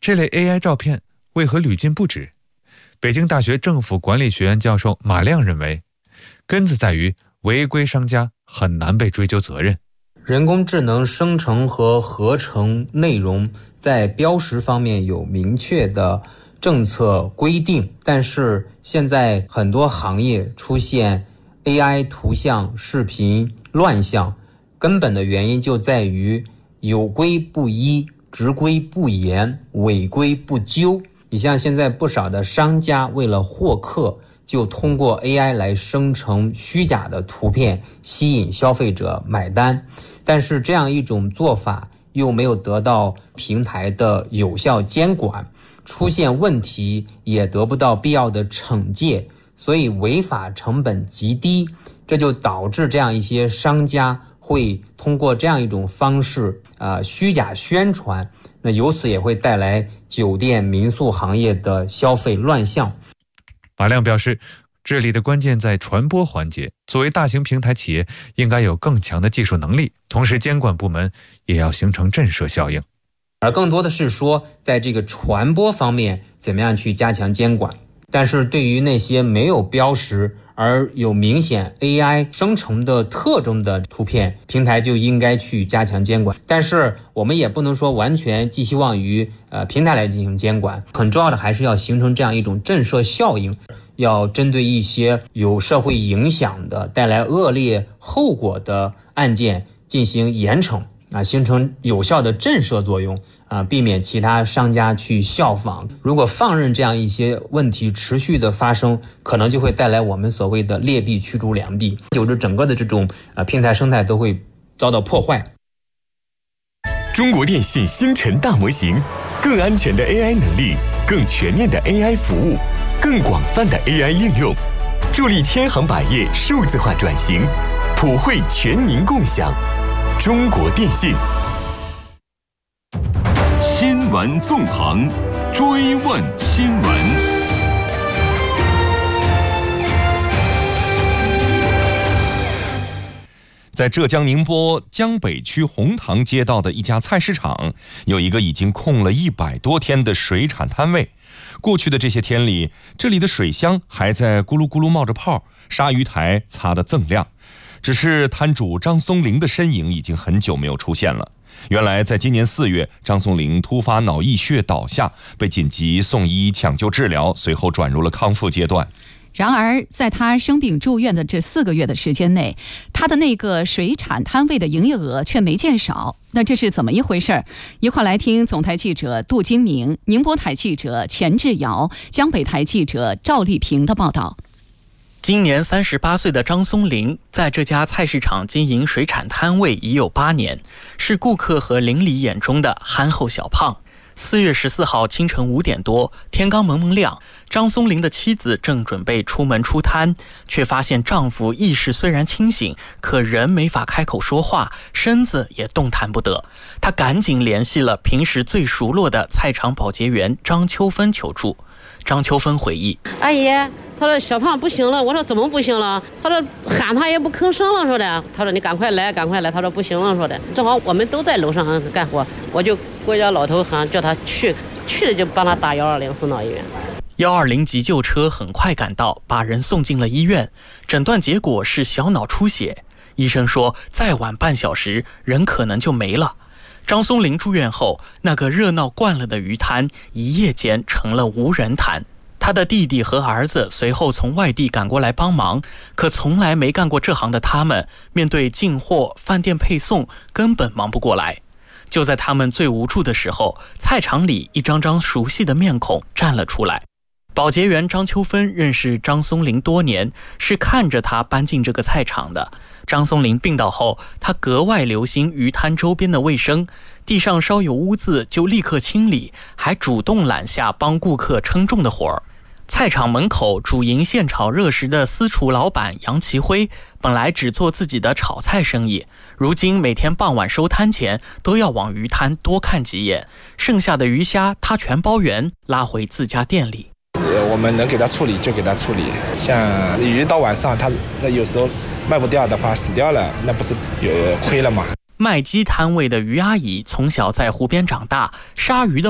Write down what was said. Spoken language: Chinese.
这类 AI 照片为何屡禁不止？北京大学政府管理学院教授马亮认为，根子在于违规商家很难被追究责任。 人工智能生成和合成内容在标识方面有明确的政策规定，但是现在很多行业出现 AI 图像、视频乱象，根本的原因就在于有规不依、执规不严、违规不究。你像现在不少的商家为了获客，就通过 AI 来生成虚假的图片，吸引消费者买单。但是这样一种做法又没有得到平台的有效监管，出现问题也得不到必要的惩戒，所以违法成本极低，这就导致这样一些商家会通过这样一种方式虚假宣传，那由此也会带来酒店民宿行业的消费乱象。 马亮表示，这里的关键在传播环节，作为大型平台企业应该有更强的技术能力，同时监管部门也要形成震慑效应。 而更多的是说在这个传播方面怎么样去加强监管，但是对于那些没有标识而有明显 AI 生成的特征的图片，平台就应该去加强监管。但是我们也不能说完全寄希望于平台来进行监管，很重要的还是要形成这样一种震慑效应，要针对一些有社会影响的、带来恶劣后果的案件进行严惩形成有效的震慑作用避免其他商家去效仿。如果放任这样一些问题持续的发生，可能就会带来我们所谓的劣币驱逐良币，就是整个的这种平台生态都会遭到破坏。 中国电信星辰大模型，更安全的 AI 能力，更全面的 AI 服务，更广泛的 AI 应用，助力千行百业数字化转型，普惠全民共享。中国电信。 新闻纵横，追问新闻。 在浙江宁波江北区红塘街道的一家菜市场，有一个已经空了100多天的水产摊位。过去的这些天里，这里的水箱还在咕噜咕噜冒着泡，鲨鱼台擦得锃亮。只是摊主张松龄的身影已经很久没有出现了。原来在今年4月，张松龄突发脑溢血倒下，被紧急送医抢救治疗，随后转入了康复阶段。 然而在他生病住院的这4个月的时间内，他的那个水产摊位的营业额却没见少。那这是怎么一回事？一块来听总台记者杜金明、宁波台记者钱志尧、江北台记者赵丽萍的报道。 今年38岁的张松龄在这家菜市场经营水产摊位已有8年，是顾客和邻里眼中的憨厚小胖。4月14号清晨5点多，天刚蒙蒙亮，张松龄的妻子正准备出门出摊，却发现丈夫意识虽然清醒，可人没法开口说话，身子也动弹不得。她赶紧联系了平时最熟络的菜场保洁员张秋芬求助。张秋芬回忆： 阿姨，他说小胖不行了。我说怎么不行了？他说喊他也不吭声了，说的。他说你赶快来，赶快来。他说不行了，说的。正好我们都在楼上干活，我就国家老头喊叫他去了就帮他打120送到医院。 120急救车很快赶到，把人送进了医院。诊断结果是小脑出血，医生说再晚半小时人可能就没了。张松龄住院后，那个热闹惯了的鱼摊一夜间成了无人摊。他的弟弟和儿子随后从外地赶过来帮忙，可从来没干过这行的他们，面对进货、饭店配送，根本忙不过来。就在他们最无助的时候，菜场里一张张熟悉的面孔站了出来。保洁员张秋芬认识张松龄多年，是看着他搬进这个菜场的。张松龄病倒后，他格外留心鱼摊周边的卫生，地上稍有污渍就立刻清理，还主动揽下帮顾客称重的活儿。菜场门口主营现炒热食的私厨老板杨其辉，本来只做自己的炒菜生意，如今每天傍晚收摊前都要往鱼摊多看几眼，剩下的鱼虾他全包圆，拉回自家店里。 我们能给他处理就给他处理，像鱼到晚上他有时候卖不掉的话死掉了，那不是亏了吗？ 卖鸡摊位的于阿姨从小在湖边长大，杀鱼的